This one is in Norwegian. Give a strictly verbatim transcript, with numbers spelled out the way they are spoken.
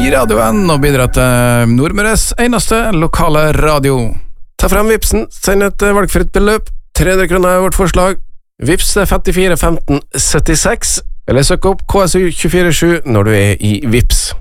radioen og bidra til Nordmøres eneste lokale radio. Ta frem Vipsen, send et valgfritt beløp. tre hundre kroner er vårt forslag. Vips femtifire femten syttiseks, eller søk opp K S U to fire sju når du er i Vips.